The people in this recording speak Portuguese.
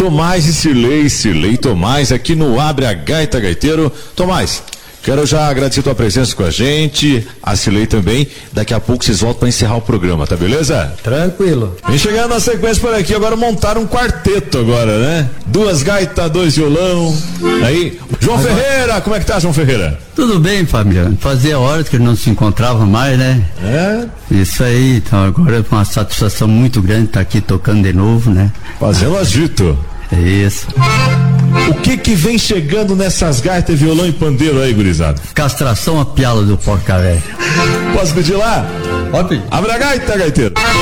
Tomás e Cirlei e Tomás aqui no Abre a Gaita Gaiteiro. Tomás, quero já agradecer a tua presença com a gente, a Cirlei também. Daqui a pouco vocês voltam para encerrar o programa, tá beleza? Tranquilo. Vem chegando na sequência por aqui, agora montaram um quarteto agora, né? 2 gaitas, 2 violão. Aí, João Ferreira, como é que tá, João Ferreira? Tudo bem, Fabiano. Fazia horas que não se encontrava mais, né? Isso aí, então agora é uma satisfação muito grande estar aqui tocando de novo, né? Fazendo agito. É isso. O que vem chegando nessas gaitas, violão e pandeiro aí, gurizada? Castração a piala do porca velho. Posso pedir lá? Pode pedir. Abre a gaita, gaiteiro.